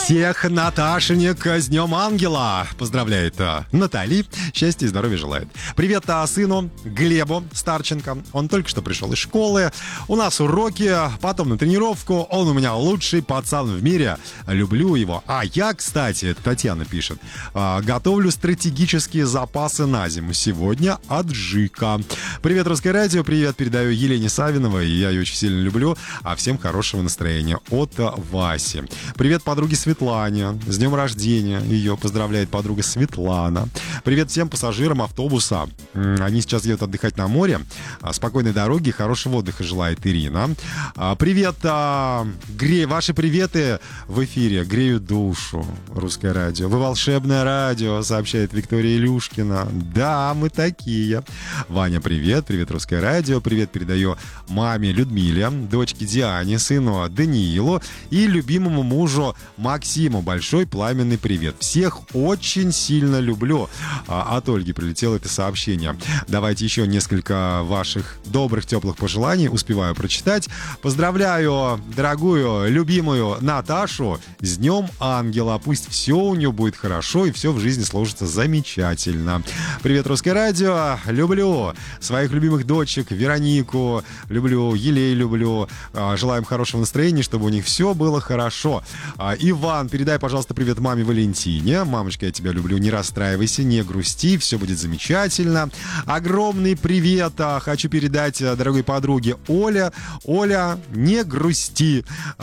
Всех Наташенек с Днем Ангела поздравляет Натали. Счастья и здоровья желает. Привет сыну Глебу Старченко. Он только что пришел из школы. У нас уроки, потом на тренировку. Он у меня лучший пацан в мире. Люблю его. А я, кстати, Татьяна пишет, готовлю стратегические запасы на зиму. Сегодня аджика. Привет, Русское радио. Привет передаю Елене Савиновой. Я ее очень сильно люблю. А всем хорошего настроения от Васи. Привет подруге Светлане. С днем рождения ее поздравляет подруга Светлана. Привет всем пассажирам автобуса. Они сейчас едут отдыхать на море. Спокойной дороги и хорошего отдыха желает Ирина. Привет, ваши приветы в эфире греют душу. Русское радио. Вы волшебное радио, сообщает Виктория Илюшкина. Да, мы такие. Ваня, привет. Привет, Русское радио. Привет передаю маме Людмиле, дочке Диане, сыну Даниилу и любимому мужу Максиму. Большой пламенный привет. Всех очень сильно люблю. От Ольги прилетело это сообщение. Давайте еще несколько ваших добрых, теплых пожеланий успеваю прочитать. Поздравляю дорогую, любимую Наташу с Днем Ангела. Пусть все у нее будет хорошо и все в жизни сложится замечательно. Привет, Русское радио. Люблю своих любимых дочек, Веронику, люблю, Елей люблю. Желаем хорошего настроения, чтобы у них все было хорошо. Иван, передай, пожалуйста, привет маме Валентине. Мамочка, я тебя люблю, не расстраивайся, не грусти, все будет замечательно. Огромный привет хочу передать дорогой подруге Оле. Оля, не грусти,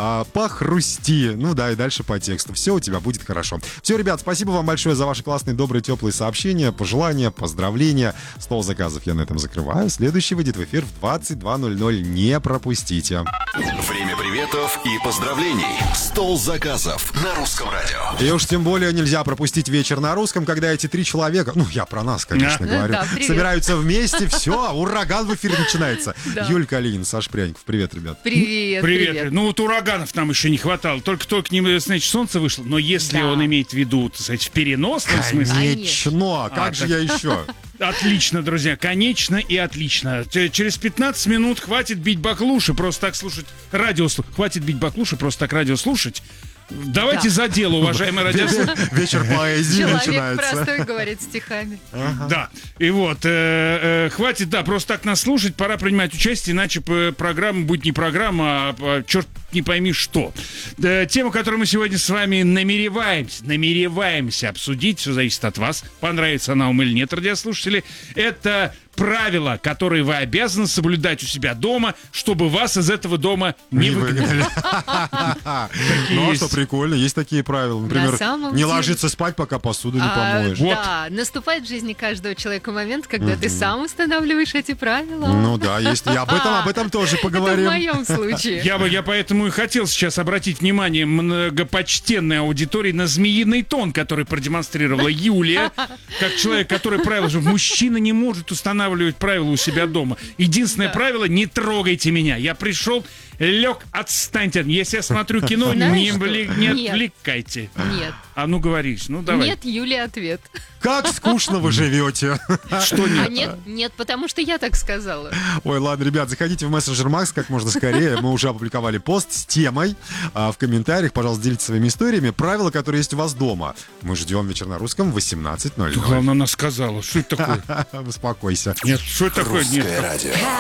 похрусти. Ну да, и дальше по тексту. Все у тебя будет хорошо. Все, ребят, спасибо вам большое за ваши классные, добрые, теплые сообщения, пожелания, поздравления. Стол заказов я на этом закрываю. Следующий выйдет в эфир в 22:00. Не пропустите. Время приветов и поздравлений. Стол заказов на Русском радио. И уж тем более нельзя пропустить вечер на русском, когда эти три человека, ну я про нас, конечно, говорю, Да, собираются вместе, все, ураган в эфире начинается. Да. Юль Калинин, Саш Пряников, привет, ребят. Привет. Ну вот ураганов нам еще не хватало. Только не, значит, солнце вышло. Но если Да. он имеет в виду, так сказать, в переносном смысле. Конечно, как же я еще? Отлично, друзья, конечно и отлично. Через 15 минут хватит бить баклуши, просто так слушать радио. Хватит бить баклуши, просто так радио слушать. Давайте Да. за дело, уважаемые радиослушатели. Вечер поэзии Человек начинается. простой говорит стихами. Да, и вот, хватит, да, просто так нас слушать, пора принимать участие, иначе программа будет не программа, а черт не пойми что. Тема, которую мы сегодня с вами намереваемся обсудить, все зависит от вас, понравится она вам или нет, радиослушатели, это правила, которые вы обязаны соблюдать у себя дома, чтобы вас из этого дома не выгнали. Ну а что, прикольно, есть такие правила. Например, самом не деле- ложиться спать, пока посуду не помоешь. Да, наступает в жизни каждого человека момент, когда ты сам устанавливаешь эти правила. Ну да, есть. И об этом тоже Это в поговорим. моем случае. Я поэтому и хотел сейчас обратить внимание многопочтенной аудитории на змеиный тон, который продемонстрировала Юлия, как человек, который правила, что мужчина не может устанавливать правила у себя дома. Единственное правило — не трогайте меня. Я пришел, лег, отстаньте. Если я смотрю кино, Знаешь не что? Нет. отвлекайте. Нет. А ну говоришь, ну давай. Нет, Юлия, ответ. Как скучно вы живете. Что А нет? нет, потому что я так сказала. Ой, ладно, ребят, заходите в мессенджер Макс как можно скорее. Мы уже опубликовали пост с темой. В комментариях, пожалуйста, делитесь своими историями. Правила, которые есть у вас дома. Мы ждем вечер на русском в 18:00. Главное, она сказала. Что это такое? Успокойся. Нет, что это такое? Нет. Русское радио.